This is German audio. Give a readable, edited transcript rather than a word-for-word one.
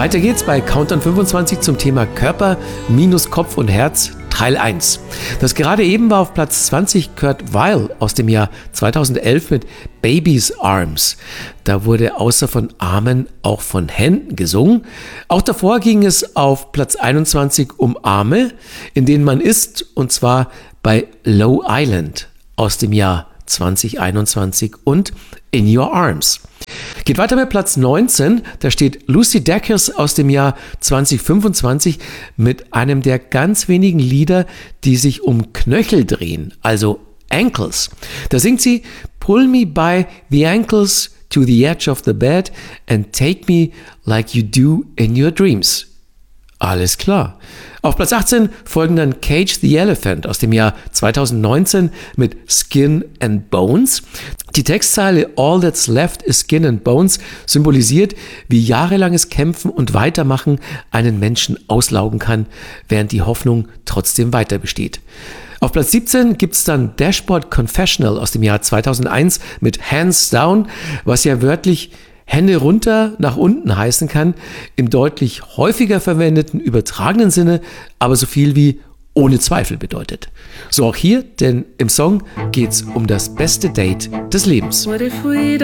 Weiter geht's bei Countdown 25 zum Thema Körper minus Kopf und Herz, Teil 1. Das gerade eben war auf Platz 20 Kurt Weill aus dem Jahr 2011 mit Baby's Arms. Da wurde außer von Armen auch von Händen gesungen. Auch davor ging es auf Platz 21 um Arme, in denen man ist, und zwar bei Low Island aus dem Jahr 2021 und In Your Arms. Geht weiter mit Platz 19, da steht Lucy Dacus aus dem Jahr 2025 mit einem der ganz wenigen Lieder, die sich um Knöchel drehen, also Ankles. Da singt sie Pull me by the ankles to the edge of the bed and take me like you do in your dreams. Alles klar. Auf Platz 18 folgen dann Cage the Elephant aus dem Jahr 2019 mit Skin and Bones. Die Textzeile All that's left is skin and bones symbolisiert, wie jahrelanges Kämpfen und Weitermachen einen Menschen auslaugen kann, während die Hoffnung trotzdem weiter besteht. Auf Platz 17 gibt es dann Dashboard Confessional aus dem Jahr 2001 mit Hands Down, was ja wörtlich Hände runter nach unten heißen kann, im deutlich häufiger verwendeten übertragenen Sinne, aber so viel wie ohne Zweifel bedeutet. So auch hier, denn im Song geht's um das beste Date des Lebens. What if we